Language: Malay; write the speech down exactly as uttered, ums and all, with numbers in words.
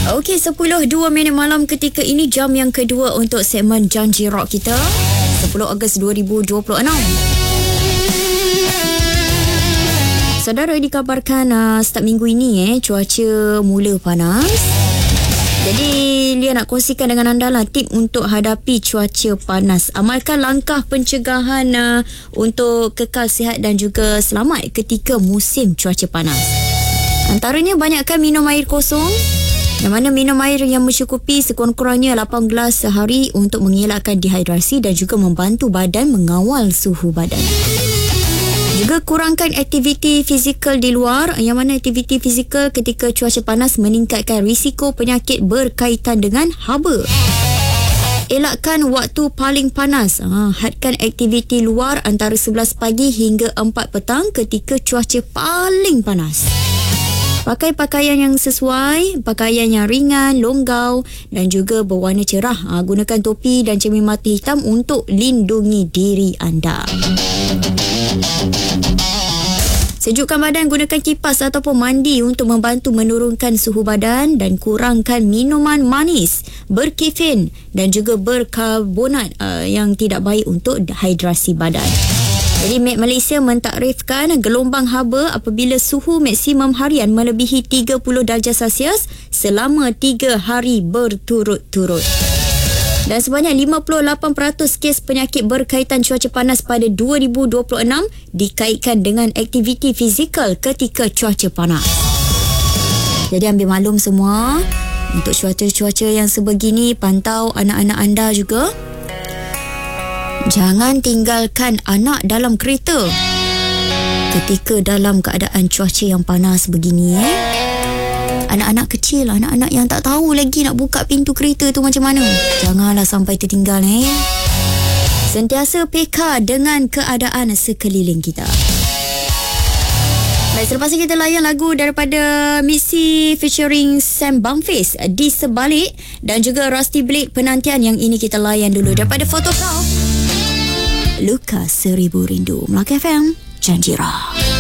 Okey, sepuluh dua minit malam ketika ini, jam yang kedua untuk segmen Janji Rock kita, sepuluh Ogos dua ribu dua puluh enam. Saudara, dikabarkan uh, start minggu ini eh cuaca mula panas. Jadi Lia nak kongsikan dengan anda lah tip untuk hadapi cuaca panas. Amalkan langkah pencegahan uh, untuk kekal sihat dan juga selamat ketika musim cuaca panas. Antaranya, banyakkan minum air kosong, yang mana minum air yang mencukupi sekurang-kurangnya lapan gelas sehari untuk mengelakkan dehidrasi dan juga membantu badan mengawal suhu badan. Juga kurangkan aktiviti fizikal di luar, yang mana aktiviti fizikal ketika cuaca panas meningkatkan risiko penyakit berkaitan dengan haba. Elakkan waktu paling panas. Ha, hadkan aktiviti luar antara sebelas pagi hingga empat petang ketika cuaca paling panas. Pakai pakaian yang sesuai, pakaian yang ringan, longgau dan juga berwarna cerah. Ha, gunakan topi dan cermin mata hitam untuk lindungi diri anda. Sejukkan badan, gunakan kipas ataupun mandi untuk membantu menurunkan suhu badan dan kurangkan minuman manis, berkafein dan juga berkarbonat uh, yang tidak baik untuk hidrasi badan. Jadi Met Malaysia mentakrifkan gelombang haba apabila suhu maksimum harian melebihi tiga puluh darjah Celsius selama tiga hari berturut-turut. Dan sebanyak lima puluh lapan peratus kes penyakit berkaitan cuaca panas pada dua ribu dua puluh enam dikaitkan dengan aktiviti fizikal ketika cuaca panas. Jadi ambil maklum semua, untuk cuaca-cuaca yang sebegini, pantau anak-anak anda juga. Jangan tinggalkan anak dalam kereta ketika dalam keadaan cuaca yang panas begini eh. Anak-anak kecil, anak-anak yang tak tahu lagi nak buka pintu kereta tu macam mana. Janganlah sampai tertinggal eh. Sentiasa peka dengan keadaan sekeliling kita. Baik, selepas ini kita layan lagu daripada Missy featuring Sam Bumface, Di Sebalik, dan juga Rusty Blade, Penantian. Yang ini kita layan dulu daripada Foto Kau, Luka Seribu Rindu. Melaka F M, Janji Rock.